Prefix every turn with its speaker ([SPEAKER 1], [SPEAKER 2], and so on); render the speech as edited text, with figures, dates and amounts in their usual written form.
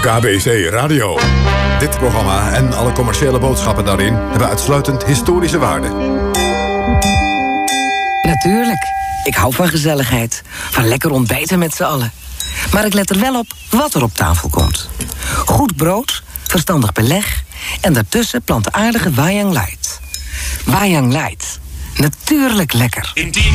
[SPEAKER 1] KBC Radio. Dit programma en alle commerciële boodschappen daarin hebben uitsluitend historische waarde.
[SPEAKER 2] Natuurlijk. Ik hou van gezelligheid. Van lekker ontbijten met z'n allen. Maar ik let er wel op wat er op tafel komt. Goed brood, verstandig beleg en daartussen plantaardige Wayang Light. Wayang Light. Natuurlijk lekker.
[SPEAKER 3] In 10